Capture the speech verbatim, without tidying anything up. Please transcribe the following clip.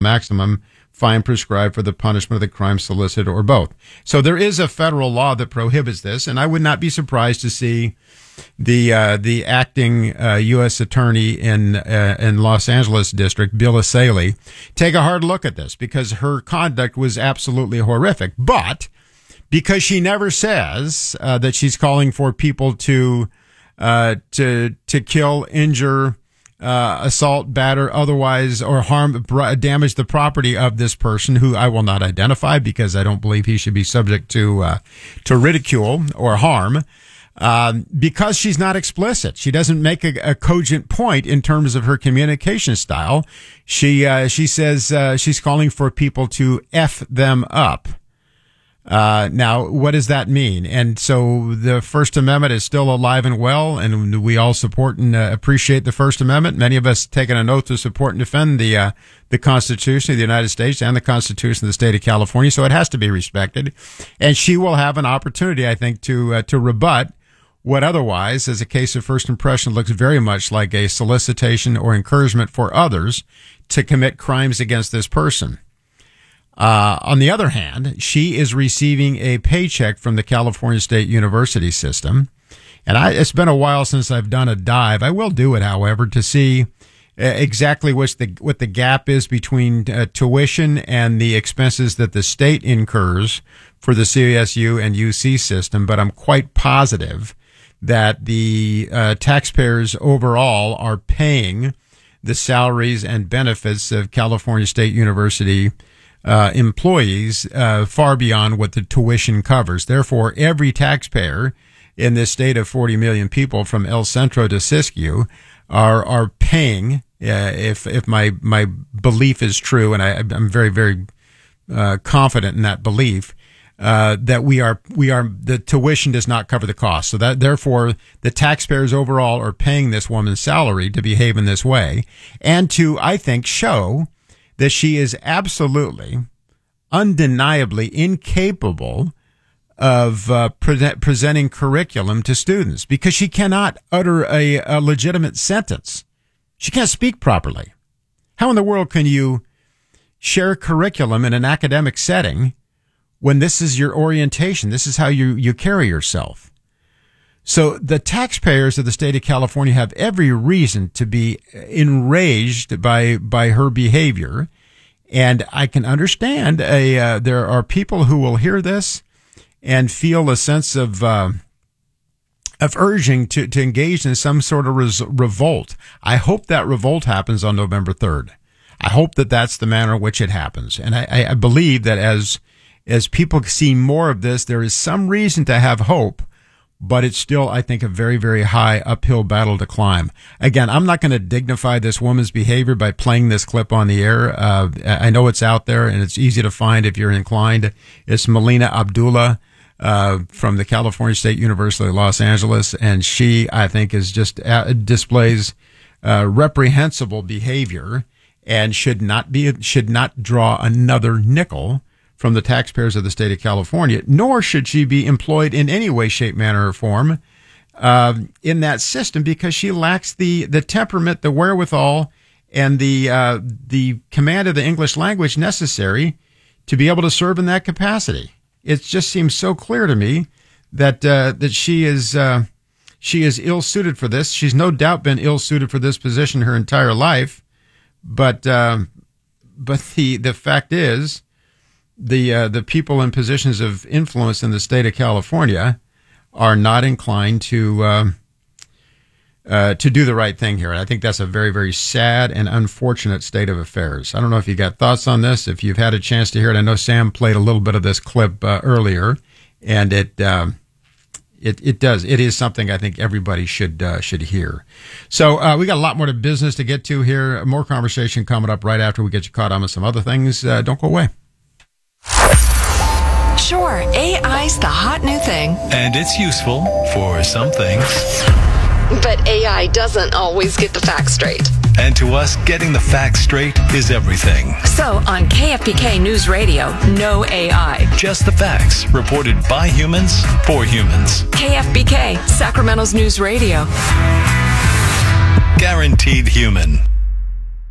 maximum fine prescribed for the punishment of the crime solicited or both. So there is a federal law that prohibits this, and I would not be surprised to see the uh, the acting uh, U S attorney in uh, in Los Angeles district, Bill Asaley, take a hard look at this, because her conduct was absolutely horrific. But because she never says uh, that she's calling for people to uh, to to kill, injure, Uh, assault, batter, otherwise, or harm, damage the property of this person, who I will not identify because I don't believe he should be subject to uh, to ridicule or harm. Um, because she's not explicit, she doesn't make a, a cogent point in terms of her communication style. She uh, she says uh, she's calling for people to F them up. Uh, now, what does that mean? And so the First Amendment is still alive and well, and we all support and uh, appreciate the First Amendment. Many of us taken an oath to support and defend the uh, the Constitution of the United States and the Constitution of the state of California, so it has to be respected. And she will have an opportunity, I think, to uh, to rebut what otherwise, as a case of first impression, looks very much like a solicitation or encouragement for others to commit crimes against this person. Uh, on the other hand, she is receiving a paycheck from the California State University system. And I, it's been a while since I've done a dive. I will do it, however, to see exactly what's the, what the gap is between uh, tuition and the expenses that the state incurs for the C S U and U C system. But I'm quite positive that the uh, taxpayers overall are paying the salaries and benefits of California State University Uh, employees uh, far beyond what the tuition covers. Therefore, every taxpayer in this state of forty million people, from El Centro to Siskiyou, are are paying. Uh, if if my my belief is true, and I, I'm very very uh, confident in that belief, uh, that we are we are the tuition does not cover the cost. So that therefore the taxpayers overall are paying this woman's salary to behave in this way, and to, I think, show that she is absolutely, undeniably incapable of uh, pre- presenting curriculum to students, because she cannot utter a, a legitimate sentence. She can't speak properly. How in the world can you share curriculum in an academic setting when this is your orientation? This is how you, you carry yourself. So the taxpayers of the state of California have every reason to be enraged by by her behavior, and I can understand a uh, there are people who will hear this and feel a sense of uh, of urging to to engage in some sort of res- revolt. I hope that revolt happens on November third. I hope that that's the manner in which it happens, and I, I believe that as as people see more of this, there is some reason to have hope. But it's still, I think, a very, very high uphill battle to climb. Again, I'm not going to dignify this woman's behavior by playing this clip on the air. Uh, I know it's out there, and it's easy to find if you're inclined. It's Melina Abdullah uh, from the California State University of Los Angeles, and she, I think, is just uh, displays uh, reprehensible behavior and should not be should not draw another nickel from the taxpayers of the state of California, nor should she be employed in any way, shape, manner, or form uh, in that system, because she lacks the the temperament, the wherewithal, and the uh, the command of the English language necessary to be able to serve in that capacity. It just seems so clear to me that uh, that she is uh, she is ill suited for this. She's no doubt been ill suited for this position her entire life, but uh, but the the fact is, the uh, the people in positions of influence in the state of California are not inclined to uh, uh, to do the right thing here. And I think that's a very, very sad and unfortunate state of affairs. I don't know if you got thoughts on this, if you've had a chance to hear it. I know Sam played a little bit of this clip uh, earlier, and it uh, it it does it is something I think everybody should uh, should hear. So uh, we got a lot more to business to get to here. More conversation coming up right after we get you caught on with some other things. Uh, don't go away. Sure, A I's the hot new thing. And it's useful for some things. But A I doesn't always get the facts straight. And to us, getting the facts straight is everything. So on K F B K News Radio, no A I. Just the facts, reported by humans, for humans. K F B K, Sacramento's News Radio. Guaranteed human.